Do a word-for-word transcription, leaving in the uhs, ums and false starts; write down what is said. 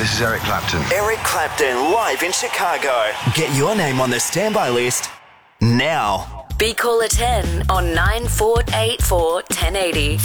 this is Eric Clapton. Eric Clapton live in Chicago. Get your name on the standby list now. Be caller ten on nine four eight four, ten eighty.